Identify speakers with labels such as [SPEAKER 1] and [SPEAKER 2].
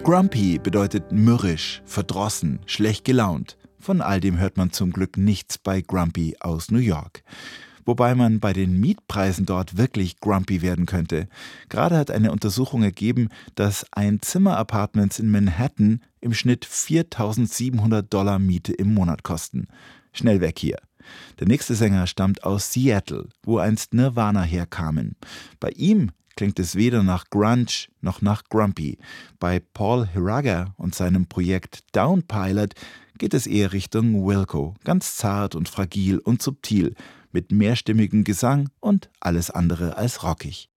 [SPEAKER 1] Grumpy bedeutet mürrisch, verdrossen, schlecht gelaunt. Von all dem hört man zum Glück nichts bei Grumpy aus New York. Wobei man bei den Mietpreisen dort wirklich grumpy werden könnte. Gerade hat eine Untersuchung ergeben, dass Einzimmer-Apartments in Manhattan im Schnitt $4.700 Miete im Monat kosten. Schnell weg hier. Der nächste Sänger stammt aus Seattle, wo einst Nirvana herkamen. Bei ihm klingt es weder nach Grunge noch nach Grumpy. Bei Paul Hiraga und seinem Projekt Downpilot geht es eher Richtung Wilco, ganz zart und fragil und subtil, mit mehrstimmigem Gesang und alles andere als rockig.